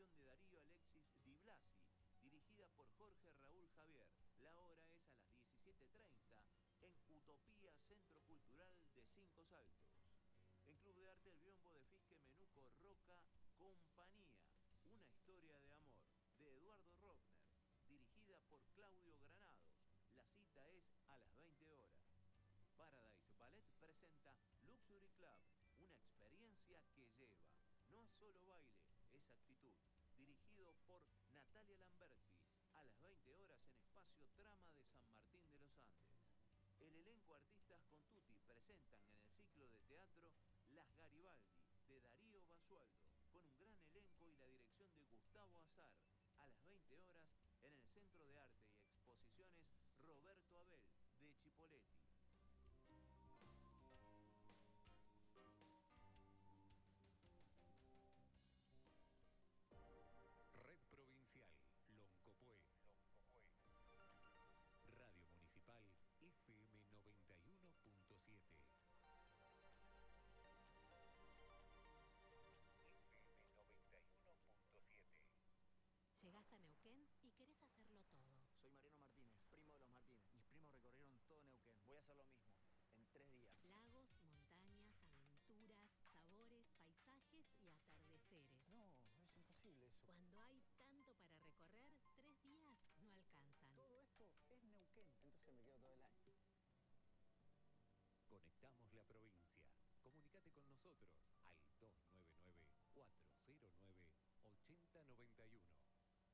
dirección de Darío Alexis Di Blasi, dirigida por Jorge Raúl Javier. La hora es a las 17:30 en Utopía Centro Cultural de Cinco Saltos. En Club de Arte El Biombo de Fisque Menuco Roca, Compañía, una historia de amor, de Eduardo Robner, dirigida por Claudio Granados. La cita es a las 20 horas. Paradise Ballet presenta Luxury Club, una experiencia que lleva. No es solo baile, es actitud. Dirigido por Natalia Lamberti, a las 20 horas en Espacio Trama de San Martín de los Andes. El elenco Artistas con Tutti presentan en el ciclo de teatro Las Garibaldi, de Darío Basualdo, con un gran elenco y la dirección de Gustavo Azar, a las 20 horas en el Centro de Arte y Exposiciones Roberto Abel, de Chipoleti. Red Provincial, Loncopué. Radio Municipal, FM 91.7. Llegás a Neuquén y querés hacerlo todo. Soy Mariano Martínez, primo de los Martínez. Mis primos recorrieron todo Neuquén. Voy a hacer lo mismo, en 3 días. Lagos, montañas, aventuras, sabores, paisajes y atardeceres. No, es imposible eso. Cuando hay tanto para recorrer, 3 días no alcanzan. Todo esto es Neuquén. Entonces me quedo todo el año. Conectamos la provincia. Comunicate con nosotros al 299-409-8091.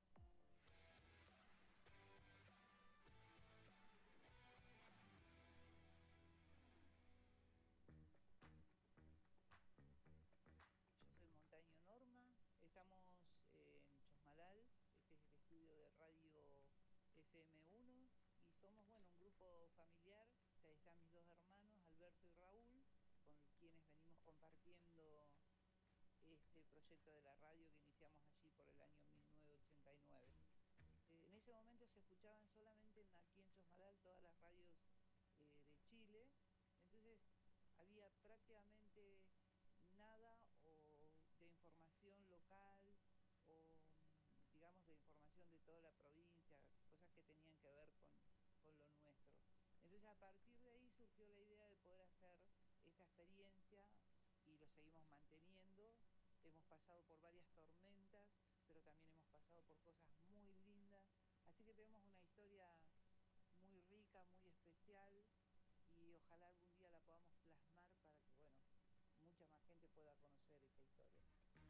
Norma, estamos en Chosmalal, este es el estudio de radio FM1 y somos, bueno, un grupo familiar. Están mis dos hermanos, Alberto y Raúl, con quienes venimos compartiendo este proyecto de la radio que iniciamos allí por el año 1989. En ese momento se escuchaban solamente aquí en Chosmalal todas las radios de Chile, entonces había prácticamente nada o de información local o digamos de información de toda la provincia, cosas que tenían que ver con lo nuestro. Entonces a partir de ahí surgió la idea de poder hacer esta experiencia y lo seguimos manteniendo. Hemos pasado por varias tormentas, pero también hemos pasado por cosas muy lindas, así que tenemos una historia muy rica, muy especial y ojalá algún día la podamos plasmar para que, bueno, mucha más gente pueda conocer esta historia.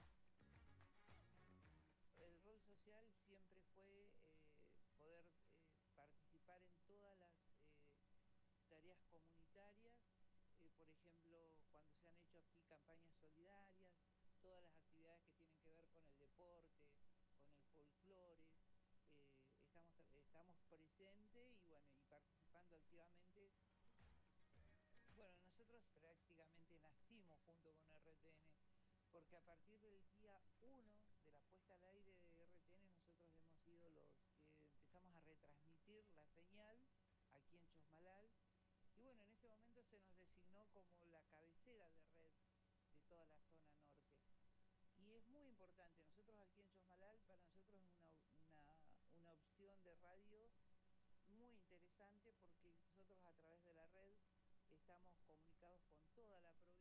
El rol social siempre fue poder participar en todas las tareas comunitarias, por ejemplo, cuando se han hecho aquí campañas solidarias, todas las actividades que tienen que ver con el deporte, con el folclore, estamos presentes y, bueno, y participando activamente. Bueno, nosotros prácticamente nacimos junto con RTN, porque a partir del día 1 de la puesta al aire de RTN nosotros hemos sido los que empezamos a retransmitir la señal aquí en Chosmalal, y bueno, en ese momento se nos designó como la cabecera de red de toda la zona norte. Y es muy importante, nosotros aquí en Chosmalal, para nosotros es una opción de radio muy interesante, porque nosotros a través de la red estamos comunicados con toda la provincia.